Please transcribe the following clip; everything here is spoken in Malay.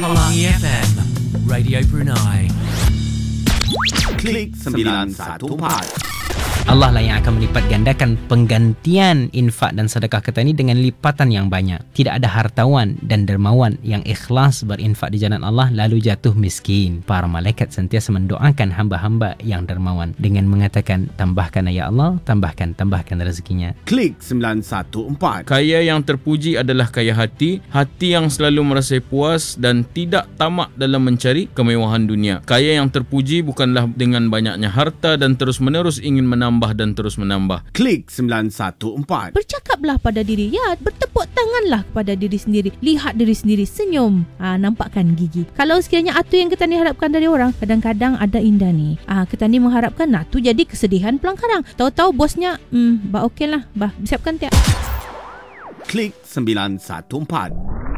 Pelangi FM, Radio Brunei. Klik 914. Allah lah yang akan melipat gandakan penggantian infak dan sedekah kita ini dengan lipatan yang banyak. Tidak ada hartawan dan dermawan yang ikhlas berinfak di jalan Allah lalu jatuh miskin. Para malaikat sentiasa mendoakan hamba-hamba yang dermawan dengan mengatakan, tambahkan ya Allah, tambahkan rezekinya. Klik 914. Kaya yang terpuji adalah kaya hati yang selalu merasa puas dan tidak tamak dalam mencari kemewahan dunia. Kaya yang terpuji bukanlah dengan banyaknya harta dan terus-menerus ingin menambah dan terus menambah. Klik 914. Bercakaplah pada diri, ya, bertepuk tanganlah kepada diri sendiri. Lihat diri sendiri, senyum. Nampakkan gigi. Kalau sekiranya itu yang kita ni harapkan dari orang, kadang-kadang ada indah ni. Kita ni mengharapkan tu jadi kesedihan pelangkarang. Tahu-tahu bosnya, okey lah, siapkan tiap. Klik 914.